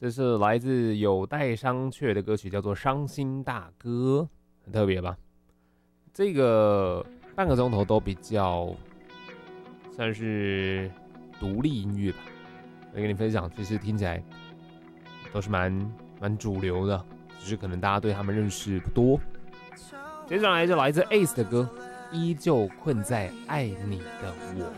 这是来自有待商榷的歌曲，叫做《伤心大哥》，很特别吧？这个半个钟头都比较算是独立音乐吧，我跟你分享，其实听起来都是蛮主流的，只是可能大家对他们认识不多。接下来就来自 Ace 的歌，《依旧困在爱你的我》。